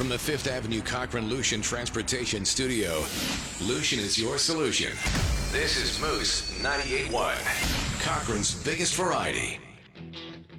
From the Fifth Avenue Cochran Lucian Transportation Studio, Lucian is your solution. This is Moose 98.1, Cochran's biggest variety.